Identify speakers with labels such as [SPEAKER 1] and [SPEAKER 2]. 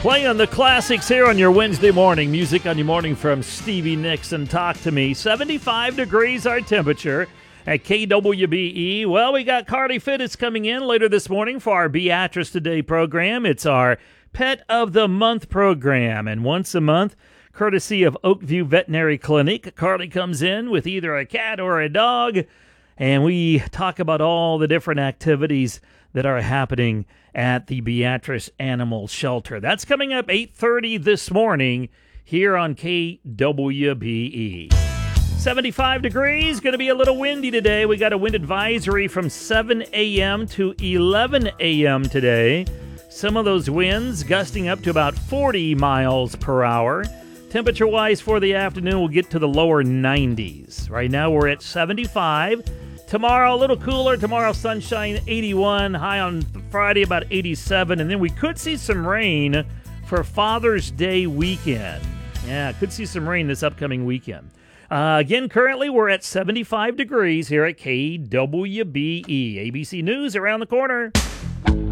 [SPEAKER 1] Playing the classics here on your Wednesday morning. Music on your morning from Stevie Nicks and Talk to Me. 75 degrees our temperature at KWBE. Well, we got Carly Fittis coming in later this morning for our Beatrice Today program. It's our Pet of the Month program. And once a month, courtesy of Oakview Veterinary Clinic, Carly comes in with either a cat or a dog, and we talk about all the different activities that are happening at the Beatrice Animal Shelter. That's coming up 8:30 this morning here on KWBE. 75 degrees, going to be a little windy today. We got a wind advisory from 7 a.m. to 11 a.m. today. Some of those winds gusting up to about 40 miles per hour. Temperature-wise for the afternoon, we'll get to the lower 90s. Right now we're at 75. Tomorrow, a little cooler. Tomorrow, sunshine, 81. High on Friday, about 87. And then we could see some rain for Father's Day weekend. Yeah, could see some rain this upcoming weekend. Again, currently, we're at 75 degrees here at KWBE. ABC News around the corner.